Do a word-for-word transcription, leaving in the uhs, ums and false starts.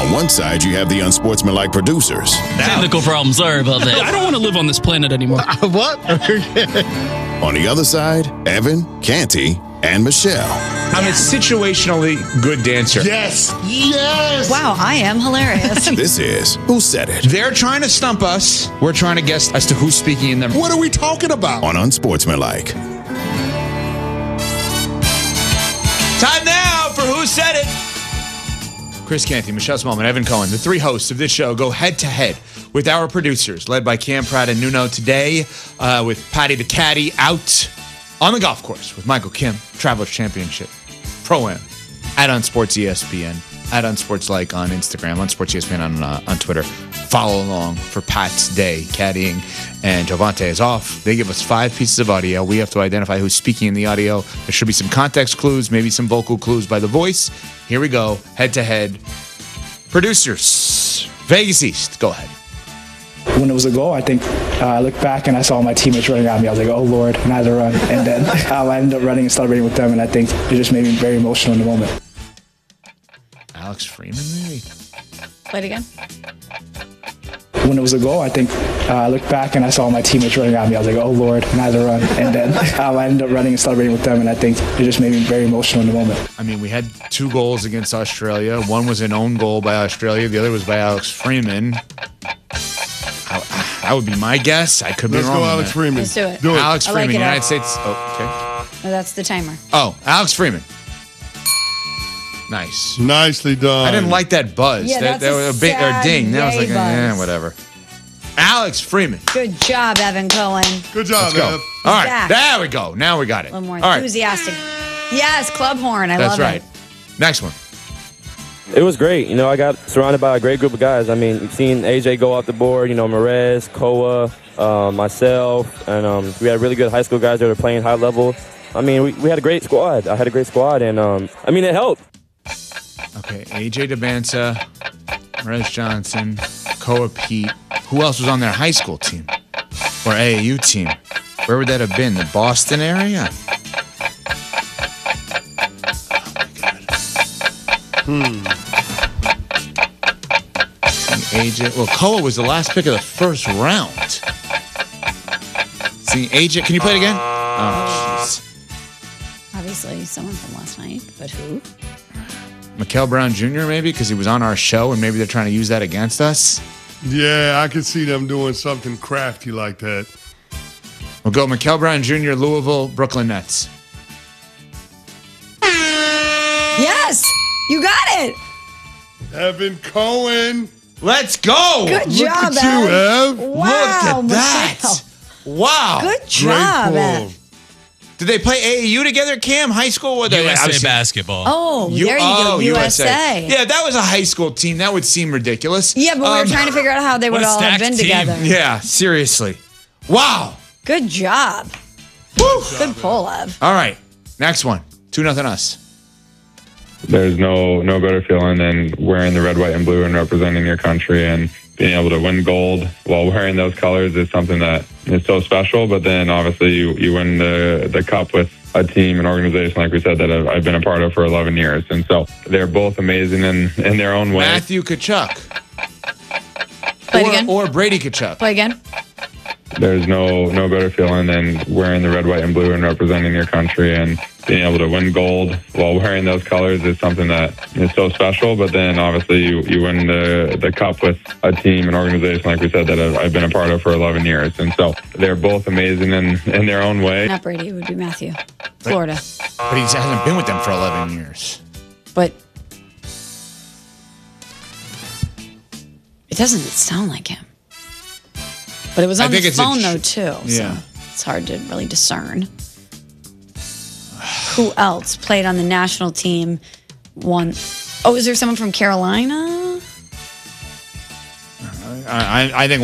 On one side, you have the unsportsmanlike producers. Technical problem. Sorry about that. I don't want to live on this planet anymore. What? On the other side, Evan, Canty, and Michelle. I'm a situationally good dancer. Yes. Yes. Wow, I am hilarious. This is Who Said It? They're trying to stump us. We're trying to guess as to who's speaking in them. What are we talking about? On Unsportsmanlike. Time now for Who Said It? Chris Canty, Michelle Smallman, Evan Cohen, the three hosts of this show go head-to-head with our producers, led by Cam Pratt and Nuno today, uh, with Patty the Caddy out on the golf course with Michael Kim, Travelers Championship, Pro-Am, at Unsports E S P N, at Unsportslike on Instagram, Unsports E S P N on, uh, on Twitter. Follow along for Pat's day caddying, and Jovante is off. They give us five pieces of audio. We have to identify who's speaking in the audio. There should be some context clues, maybe some vocal clues by the voice. Here we go, head-to-head. Producers, Vegas East, go ahead. When it was a goal, I think uh, I looked back and I saw my teammates running at me. I was like, oh, Lord, and I had to run. And then um, I ended up running and celebrating with them, and I think it just made me very emotional in the moment. Alex Freeman, maybe? Play it again. When it was a goal, I think uh, I looked back and I saw my teammates running at me. I was like, oh, Lord, and I had to run. And then um, I ended up running and celebrating with them, and I think it just made me very emotional in the moment. I mean, we had two goals against Australia. One was an own goal by Australia. The other was by Alex Freeman. That would be my guess. I could be Let's wrong. go, Alex Freeman. Let's do it. Do it. Alex I like Freeman, it. United States. Oh, okay. No, that's the timer. Oh, Alex Freeman. Nice. Nicely done. I didn't like that buzz. Yeah, that, that's that a was a bit or sad ding. That was yay like, eh, buzz. whatever. Alex Freeman. Good job, Evan Cohen. Good job, Let's go. Ev. All right, Back. there we go. Now we got it. A little more All right, enthusiastic. Yes, club horn. I that's love right. it. Next one. It was great. You know, I got surrounded by a great group of guys. I mean, you've seen A J go off the board, you know, Merez, Koa, uh, myself, and um, we had really good high school guys that were playing high level. I mean, we, we had a great squad. I had a great squad, and, um, I mean, it helped. Okay, A J DeBanza, Merez Johnson, Koa Pete. Who else was on their high school team? Or A A U team? Where would that have been? The Boston area? Hmm. A J. Well, Koa was the last pick of the first round. See, A J. Can you play it again? Oh, jeez. Obviously, someone from last night, but who? Mikael Brown Junior maybe, because he was on our show, and maybe they're trying to use that against us. Yeah, I could see them doing something crafty like that. We'll go Mikael Brown Junior, Louisville, Brooklyn Nets. Yes, you got it. Evan Cohen. Let's go! Good Look job, at you, Ev. Ev. Wow, Look at that! Michelle. Wow! Good job, Great Ev. pull. Did they play A A U together, Cam? High school? What U S A obviously- basketball. Oh, U- there you oh, go, U S A. Yeah, that was a high school team. That would seem ridiculous. Yeah, but we Um, were trying to figure out how they would what a all have stacked been team. together. Yeah, seriously. Wow. Good job. Woo. Good pull, Ev. All right, next one. Two nothing us. There's no no better feeling than wearing the red, white, and blue and representing your country and being able to win gold while wearing those colors is something that is so special. But then obviously you, you win the, the cup with a team, an organization, like we said, that I've, I've been a part of for eleven years. And so they're both amazing in, in their own way. Matthew Kachuk. Play it or, again. or Brady Kachuk. Play again. There's no no better feeling than wearing the red, white, and blue and representing your country and being able to win gold while wearing those colors is something that is so special. But then obviously you, you win the, the cup with a team, an organization, like we said, that I've, I've been a part of for eleven years. And so they're both amazing in, in their own way. Not Brady. It would be Matthew. Florida. But he hasn't been with them for eleven years. But it doesn't sound like him. But it was I on think the it's a phone, ch- though, too. Yeah. So it's hard to really discern. Who else played on the national team? One. Oh, is there someone from Carolina? I, I, I think